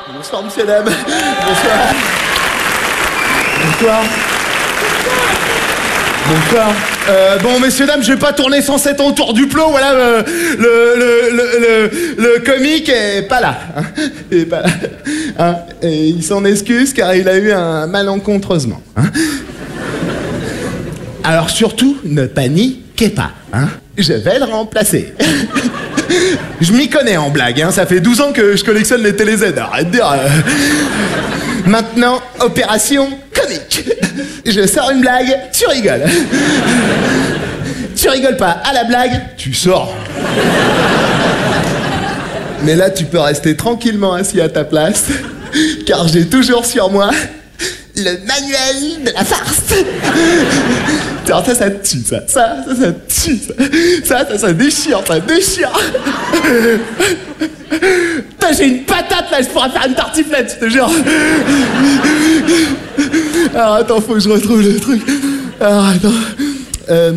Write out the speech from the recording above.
Bonsoir, monsieur, dame. Bonsoir. Bonsoir. Bonsoir. Bon, messieurs, dames, je vais pas tourner 107 ans autour du plot. Voilà, le comique est pas là. Hein, il est pas là. Hein, et il s'en excuse car il a eu un malencontreusement. Hein. Alors surtout, ne paniquez pas. Hein. Je vais le remplacer. Je m'y connais en blague, hein. Ça fait 12 ans que je collectionne les télé-Z. Arrête de dire... Maintenant, opération comique. Je sors une blague, tu rigoles. Tu rigoles pas à la blague, tu sors. Mais là, tu peux rester tranquillement assis à ta place, car j'ai toujours sur moi le manuel de la farce. Alors ça tue, ça tue, ça déchire, ça déchire. Putain, j'ai une patate là, je pourrais faire une tartiflette, je te jure. Alors attends, faut que je retrouve le truc. Alors attends.